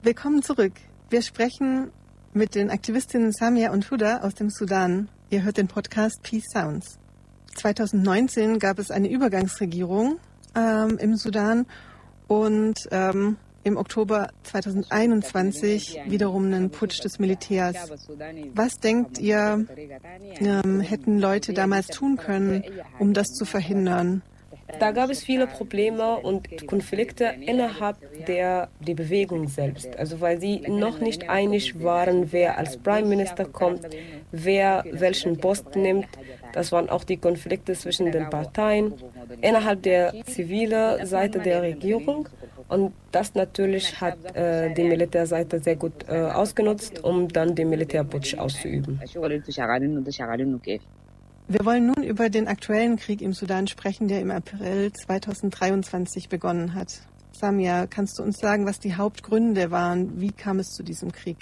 Willkommen zurück. Wir sprechen mit den Aktivistinnen Samia und Huda aus dem Sudan. Ihr hört den Podcast Peace Sounds. 2019 gab es eine Übergangsregierung im Sudan und im Oktober 2021 wiederum einen Putsch des Militärs. Was denkt ihr, hätten Leute damals tun können, um das zu verhindern? Da gab es viele Probleme und Konflikte innerhalb der Bewegung selbst. Also weil sie noch nicht einig waren, wer als Prime Minister kommt, wer welchen Posten nimmt. Das waren auch die Konflikte zwischen den Parteien, innerhalb der zivilen Seite der Regierung. Und das natürlich hat die Militärseite sehr gut ausgenutzt, um dann den Militärputsch auszuüben. Wir wollen nun über den aktuellen Krieg im Sudan sprechen, der im April 2023 begonnen hat. Samia, kannst du uns sagen, was die Hauptgründe waren? Wie kam es zu diesem Krieg?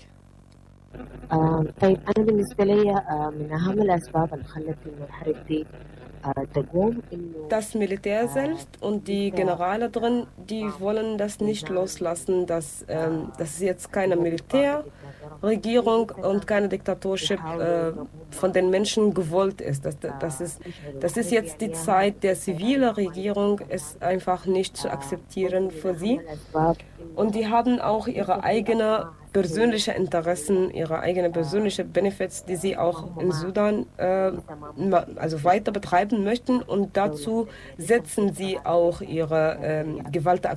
Das Militär selbst und die Generäle drin, die wollen das nicht loslassen, dass es jetzt keine Militärregierung und keine Diktatorship von den Menschen gewollt ist. Das ist jetzt die Zeit der zivilen Regierung, ist einfach nicht zu akzeptieren für sie. Und die haben auch ihre eigenen persönlichen Interessen, ihre eigenen persönlichen Benefits, die sie auch in Sudan also weiter betreiben möchten. Und dazu setzen sie auch ihre Gewalt